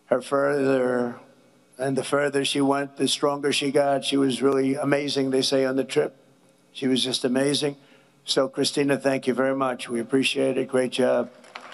her further, and the further she went, the stronger she got. She was really amazing, they say, on the trip. She was just amazing. So, Christina, thank you very much. We appreciate it. Great job.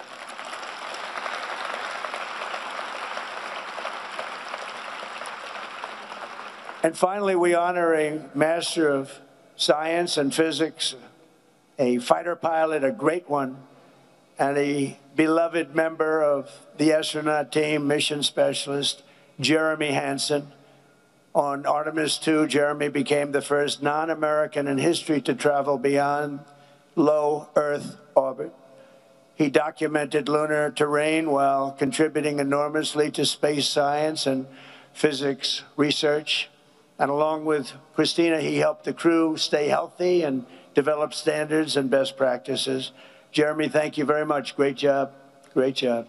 And finally, we honor a master of science and physics, a fighter pilot, a great one, and a beloved member of the astronaut team, mission specialist, Jeremy Hansen. On Artemis II, Jeremy became the first non-American in history to travel beyond low Earth orbit. He documented lunar terrain while contributing enormously to space science and physics research. And along with Christina, he helped the crew stay healthy and develop standards and best practices. Jeremy, thank you very much. Great job. Great job.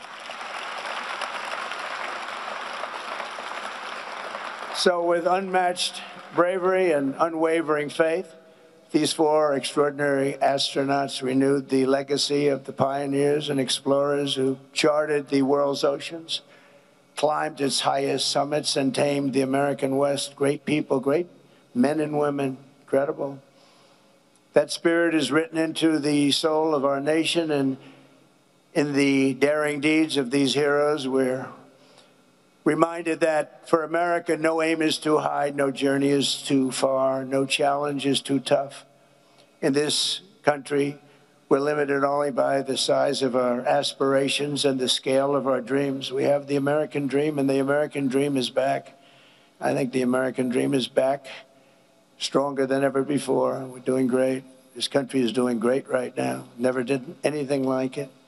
So with unmatched bravery and unwavering faith, these four extraordinary astronauts renewed the legacy of the pioneers and explorers who charted the world's oceans, climbed its highest summits, and tamed the American West. Great people, great men and women, incredible. That spirit is written into the soul of our nation, and in the daring deeds of these heroes, we're reminded that for America, no aim is too high, no journey is too far, no challenge is too tough. In this country, we're limited only by the size of our aspirations and the scale of our dreams. We have the American dream, and the American dream is back. I think the American dream is back, stronger than ever before. We're doing great. This country is doing great right now. Never did anything like it.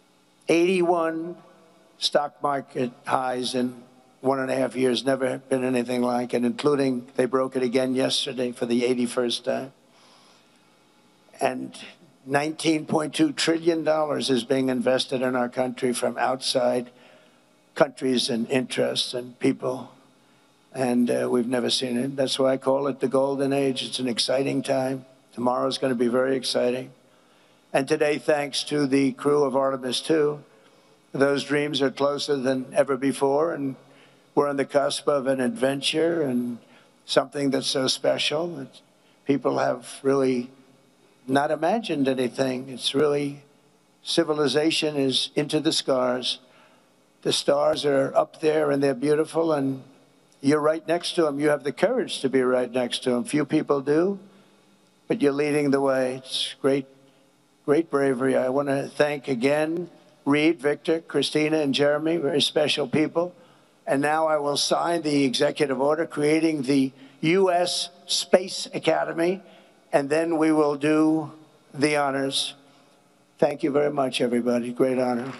81 stock market highs in 1.5 years, never been anything like it, including they broke it again yesterday for the 81st time. And $19.2 trillion is being invested in our country from outside countries and interests and people. And we've never seen it. That's why I call it the golden age. It's an exciting time. Tomorrow's going to be very exciting. And today, thanks to the crew of Artemis II, those dreams are closer than ever before. And we're on the cusp of an adventure and something that's so special that people have really not imagined anything. It's really, civilization is into the stars. The stars are up there and they're beautiful, and you're right next to them. You have the courage to be right next to them. Few people do, but you're leading the way. It's great, great bravery. I want to thank again Reed, Victor, Christina, and Jeremy, very special people. And now I will sign the executive order creating the U.S. Space Academy, and then we will do the honors. Thank you very much, everybody. Great honor.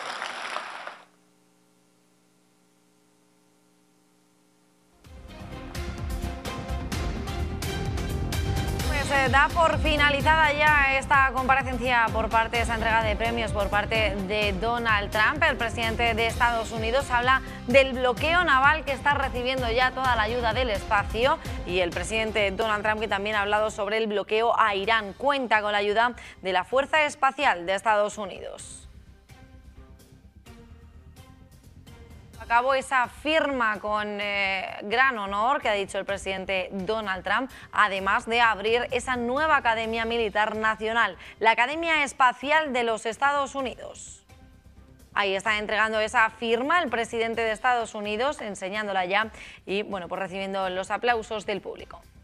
Da por finalizada ya esta comparecencia por parte de esta entrega de premios por parte de Donald Trump. El presidente de Estados Unidos habla del bloqueo naval que está recibiendo ya toda la ayuda del espacio, y el presidente Donald Trump, que también ha hablado sobre el bloqueo a Irán, cuenta con la ayuda de la Fuerza Espacial de Estados Unidos. Acabó esa firma con gran honor que ha dicho el presidente Donald Trump, además de abrir esa nueva Academia Militar Nacional, la Academia Espacial de los Estados Unidos. Ahí está entregando esa firma el presidente de Estados Unidos, enseñándola ya y, bueno, pues recibiendo los aplausos del público.